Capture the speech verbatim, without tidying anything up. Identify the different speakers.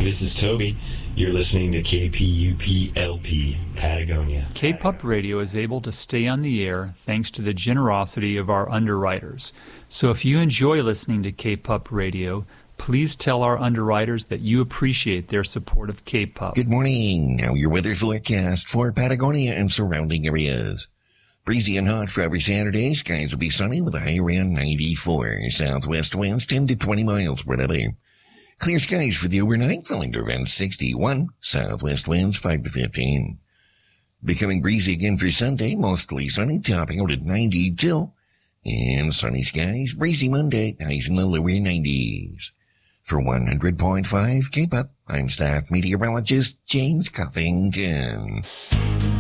Speaker 1: This is Toby. You're listening to K P U P L P Patagonia.
Speaker 2: K-Pup Radio is able to stay on the air thanks to the generosity of our underwriters. So if you enjoy listening to K-Pup Radio, please tell our underwriters that you appreciate their support of K-Pup.
Speaker 3: Good morning. Now your weather forecast for Patagonia and surrounding areas. Breezy and hot for every Saturday. Skies will be sunny with a high around ninety-four. Southwest winds ten to twenty miles per hour. Clear skies for the overnight, falling to around sixty-one. Southwest winds five to fifteen. Becoming breezy again for Sunday, mostly sunny, topping out at ninety-two. And sunny skies, breezy Monday, highs in the lower nineties. For one hundred point five K-Pup, I'm staff meteorologist James Cuffington.